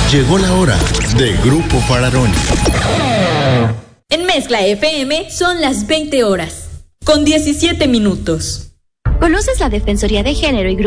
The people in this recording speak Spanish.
Llegó la hora de Grupo Fararoni. En Mezcla FM son las 20 horas, con 17 minutos. ¿Conoces la Defensoría de Género y